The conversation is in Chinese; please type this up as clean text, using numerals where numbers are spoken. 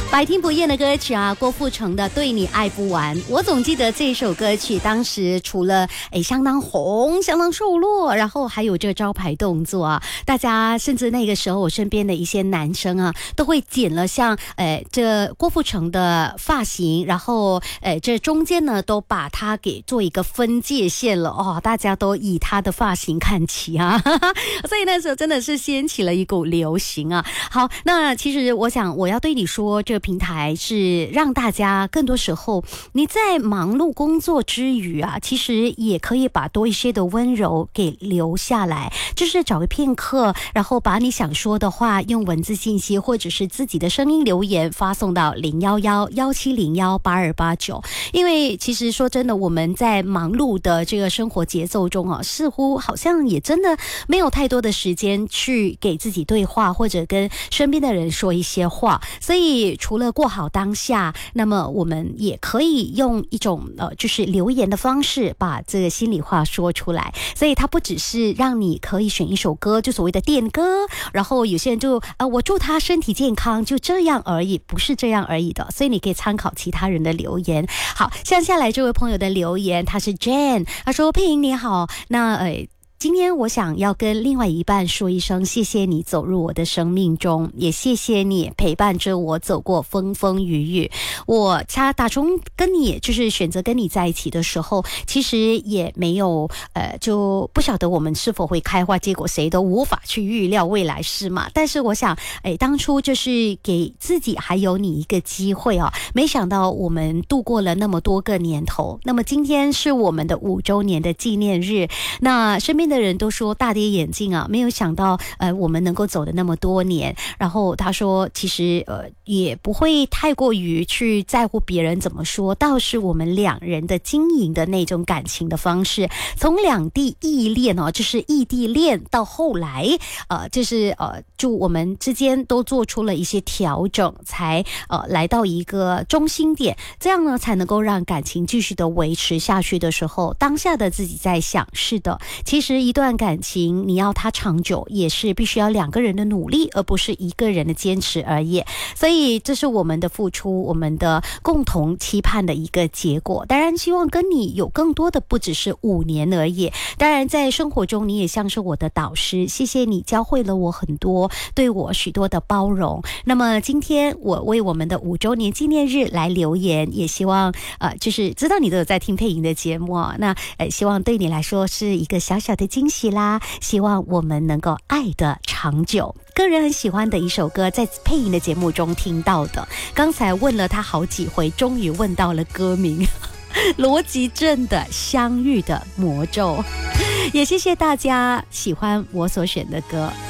百听不厌的歌曲啊，郭富城的《对你爱不完》。我总记得这首歌曲当时除了相当红、相当受落，然后还有这个招牌动作啊，大家甚至那个时候我身边的一些男生啊，都会剪了像这郭富城的发型，然后这中间呢都把它给做一个分界线了哦，大家都以他的发型看齐啊，所以那时候真的是掀起了一股流行啊。好，那其实我想我要对你说，这个平台是让大家更多时候你在忙碌工作之余啊，其实也可以把多一些的温柔给留下来，就是找个片刻，然后把你想说的话用文字信息或者是自己的声音留言发送到011-1701-8289。因为其实说真的，我们在忙碌的这个生活节奏中啊，似乎好像也真的没有太多的时间去给自己对话，或者跟身边的人说一些话。所以除了过好当下，那么我们也可以用一种就是留言的方式把这个心里话说出来。所以它不只是让你可以选一首歌，就所谓的电歌，然后有些人就我祝他身体健康，就这样而已，不是这样而已的。所以你可以参考其他人的留言。好，像下来这位朋友的留言，他是 Jane， 他说佩莹你好，那今天我想要跟另外一半说一声谢谢你走入我的生命中，也谢谢你陪伴着我走过风风雨雨。我打从跟你就是选择跟你在一起的时候，其实也没有就不晓得我们是否会开花结果，谁都无法去预料未来事嘛。但是我想当初就是给自己还有你一个机会啊，没想到我们度过了那么多个年头，那么今天是我们的5周年的纪念日。那身边的人都说大跌眼镜啊，没有想到我们能够走的那么多年。然后他说其实也不会太过于去在乎别人怎么说，倒是我们两人的经营的那种感情的方式，从两地异恋就是异地恋到后来就是就我们之间都做出了一些调整，才来到一个中心点，这样呢才能够让感情继续的维持下去的时候，当下的自己在想，是的，其实一段感情你要它长久，也是必须要2个人的努力，而不是1个人的坚持而已。所以这是我们的付出，我们的共同期盼的一个结果。当然希望跟你有更多的不只是5年而已。当然在生活中你也像是我的导师，谢谢你教会了我很多，对我许多的包容。那么今天我为我们的5周年纪念日来留言，也希望就是知道你都有在听佩莹的节目那希望对你来说是一个小小的惊喜啦，希望我们能够爱得长久。个人很喜欢的一首歌，在佩莹的节目中听到的，刚才问了他好几回，终于问到了歌名罗吉正的《相遇的魔咒》。也谢谢大家喜欢我所选的歌。